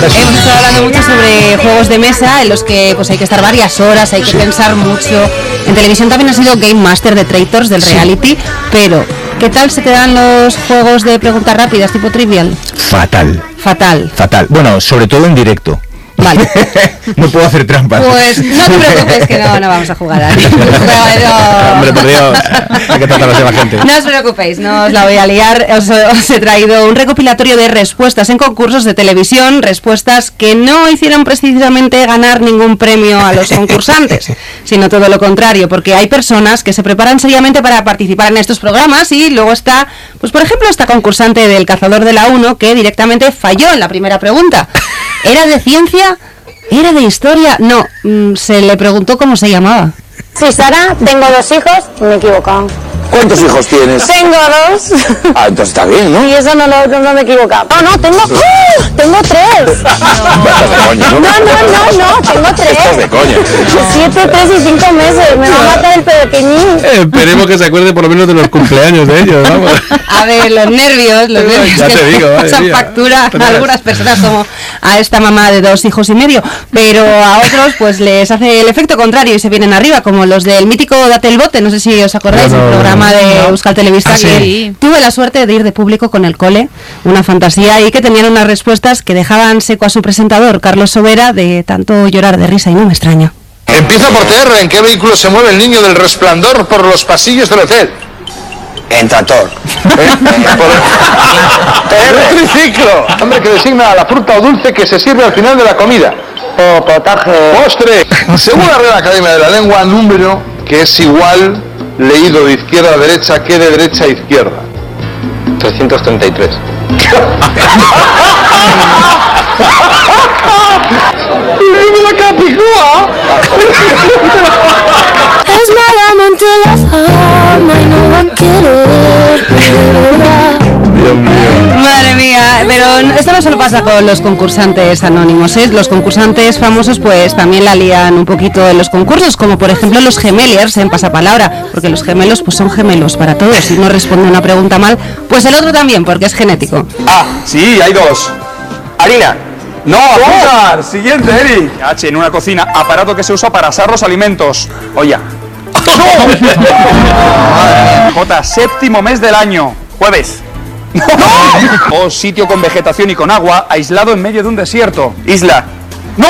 ahora sí. Hemos estado hablando mucho sobre juegos de mesa en los que pues hay que estar varias horas, hay que pensar mucho. En televisión también ha sido Game Master de Traitors, del reality, pero ¿qué tal se te dan los juegos de preguntas rápidas tipo Trivial? Fatal. Bueno, sobre todo en directo. Vale. No puedo hacer trampas. Pues no te preocupes que no vamos a jugar a Hombre, por Dios, hay que tratar a la gente. No os preocupéis, no os la voy a liar. Os he traído un recopilatorio de respuestas en concursos de televisión, respuestas que no hicieron precisamente ganar ningún premio a los concursantes, sino todo lo contrario, porque hay personas que se preparan seriamente para participar en estos programas y luego está, pues por ejemplo, esta concursante del Cazador de la 1 que directamente falló en la primera pregunta. ¿Era de ciencia? ¿Era de historia? No, se le preguntó cómo se llamaba. Sí, Sara, tengo 2 hijos, me he equivocado. ¿Cuántos hijos tienes? Tengo 2. Ah, entonces está bien, ¿no? Y eso no me he equivocado. No, tengo 3. No, tengo 3. Estás de coña. 7, 3 y 5 meses, me va a matar el pequeñín. Esperemos que se acuerde por lo menos de los cumpleaños de ellos, vamos. A ver, los nervios ya te digo, pasan factura a algunas personas, como a esta mamá de 2 hijos y medio, pero a otros pues les hace el efecto contrario y se vienen arriba, como los del mítico Date el Bote, no sé si os acordáis, el programa de Euskal Telebista, que tuve la suerte de ir de público con el cole, una fantasía, y que tenían unas respuestas que dejaban seco a su presentador, Carlos Sobera, de tanto llorar de risa, y no me extraña. Empieza por TR. ¿En qué vehículo se mueve el niño del resplandor por los pasillos del hotel? En tractor. TR. Triciclo. Nombre que designa a la fruta o dulce que se sirve al final de la comida. Potaje. Postre. Según la Real Academia de la Lengua, número que es igual leído de izquierda a derecha que de derecha a izquierda. 333. ¡Leído la capicúa! Madre mía, pero esto no solo pasa con los concursantes anónimos, ¿eh? Los concursantes famosos pues también la lían un poquito en los concursos, como por ejemplo los gemeliers en Pasapalabra, porque los gemelos pues son gemelos para todos, si uno responde una pregunta mal, pues el otro también, porque es genético. Ah, sí, hay 2. Harina. No, azúcar. Siguiente, Eric. H, en una cocina, aparato que se usa para asar los alimentos. Olla. J, séptimo mes del año. Jueves. ¡No! O sitio con vegetación y con agua, aislado en medio de un desierto. Isla. ¡No!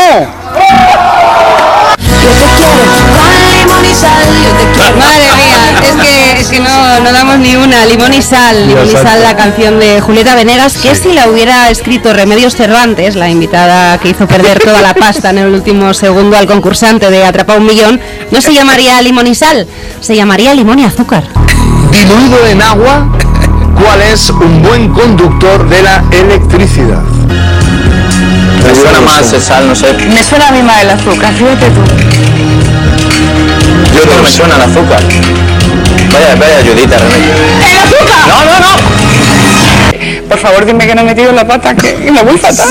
Madre mía, es que no damos ni una. Limón y Sal, la canción de Julieta Venegas, que si la hubiera escrito Remedios Cervantes, la invitada que hizo perder toda la pasta en el último segundo al concursante de Atrapa un Millón, no se llamaría Limón y Sal, se llamaría Limón y Azúcar. Diluido en agua, ¿cuál es un buen conductor de la electricidad? Me suena más el sal, no sé. Me suena a mí más el azúcar, fíjate tú. Yo no me suena el azúcar. Vaya ayudita, René. ¡El azúcar! No. Por favor, dime que no he metido la pata, que me voy fatal.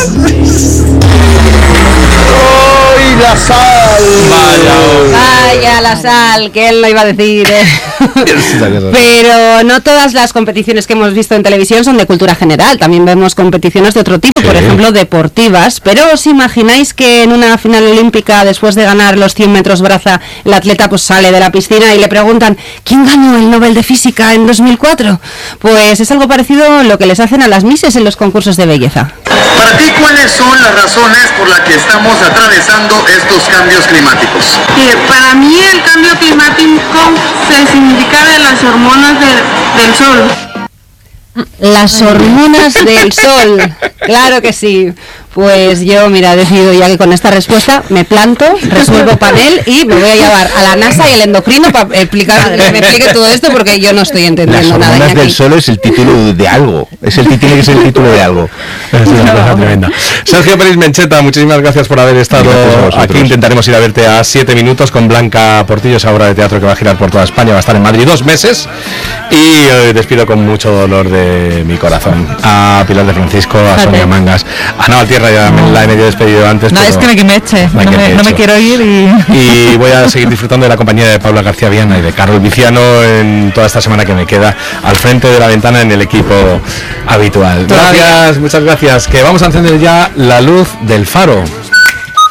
¡Ay, la sal! Vaya la sal, que él lo iba a decir, ¿eh? Pero no todas las competiciones que hemos visto en televisión son de cultura general, también vemos competiciones de otro tipo, por ejemplo deportivas, pero ¿os imagináis que en una final olímpica, después de ganar los 100 metros braza, el atleta pues sale de la piscina y le preguntan ¿quién ganó el Nobel de Física en 2004? Pues es algo parecido a lo que les hacen a las Misses en los concursos de belleza. Para ti, ¿cuáles son las razones por las que estamos atravesando estos cambios climáticos? Para mí el cambio climático se significa de las hormonas del sol. Las hormonas del sol, claro que sí. Pues yo, mira, he decidido ya que con esta respuesta me planto, resuelvo panel y me voy a llevar a la NASA y el endocrino para explicar, que me explique todo esto porque yo no estoy entendiendo nada. Las hormonas del sol es el título de algo, tiene que ser el título de algo. Es una cosa tremenda. Sergio Pérez Mencheta, muchísimas gracias por haber estado aquí. Intentaremos ir a verte a 7 minutos con Blanca Portillo, esa obra de teatro que va a girar por toda España, va a estar en Madrid 2 meses y despido con mucho dolor de de mi corazón. A Pilar de Francisco, a Sonia Mangas, a Ana Valtierra, ya la he medio despedido antes. No, es que me eche, no me quiero ir y voy a seguir disfrutando de la compañía de Paula García Viana y de Carlos Viciano en toda esta semana que me queda al frente de la ventana en el equipo habitual. Gracias, muchas gracias, que vamos a encender ya la luz del faro.